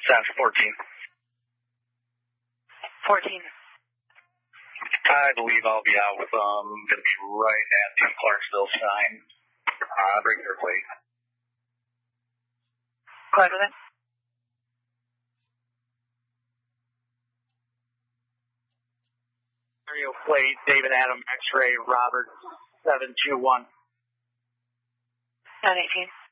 Sounds 14. 14. I believe I'll be out with them. Going to be right at the Clarksville sign. Regular plate. Glad with it. Stereo plate, David Adam, X-ray, Robert, 721. 918.